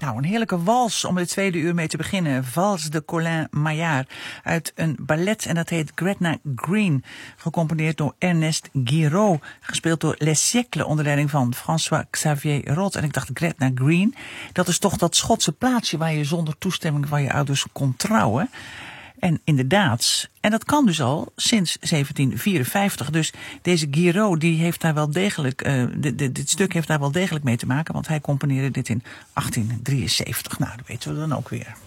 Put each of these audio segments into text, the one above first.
Nou, een heerlijke wals om de tweede uur mee te beginnen. Vals de Colin Maillard uit een ballet en dat heet Gretna Green. Gecomponeerd door Ernest Guiraud. Gespeeld door Les Siècles onder leiding van François-Xavier Roth. En ik dacht, Gretna Green, dat is toch dat Schotse plaatsje waar je zonder toestemming van je ouders kon trouwen. En inderdaad, en dat kan dus al sinds 1754. Dus deze Guiraud, die heeft daar wel degelijk, dit stuk heeft daar wel degelijk mee te maken, want hij componeerde dit in 1873. Nou, dat weten we dan ook weer.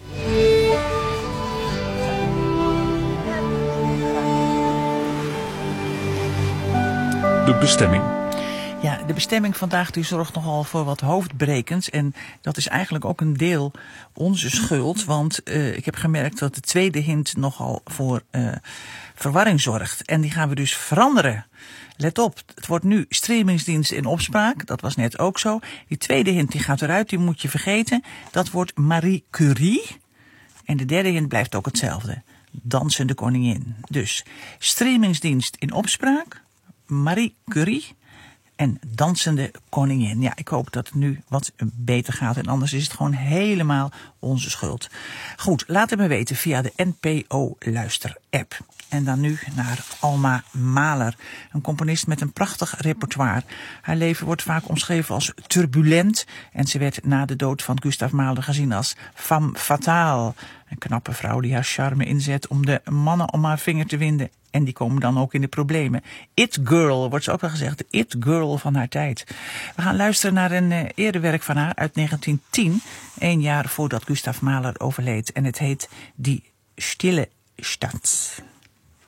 De bestemming. Ja, de bestemming vandaag die zorgt nogal voor wat hoofdbrekens. En dat is eigenlijk ook een deel onze schuld. Want ik heb gemerkt dat de tweede hint nogal voor verwarring zorgt. En die gaan we dus veranderen. Let op, het wordt nu streamingsdienst in opspraak. Dat was net ook zo. Die tweede hint die gaat eruit, die moet je vergeten. Dat wordt Marie Curie. En de derde hint blijft ook hetzelfde. Dansende koningin. Dus streamingsdienst in opspraak. Marie Curie. En dansende koningin. Ja, ik hoop dat het nu wat beter gaat. En anders is het gewoon helemaal onze schuld. Goed, laat het me weten via de NPO-luister-app. En dan nu naar Alma Mahler. Een componist met een prachtig repertoire. Haar leven wordt vaak omschreven als turbulent. En ze werd na de dood van Gustav Mahler gezien als femme fatale. Een knappe vrouw die haar charme inzet om de mannen om haar vinger te winden. En die komen dan ook in de problemen. It Girl, wordt ze ook wel gezegd. De It Girl van haar tijd. We gaan luisteren naar een eerder werk van haar uit 1910. 1 jaar voordat Gustav Mahler overleed. En het heet Die Stille Stadt.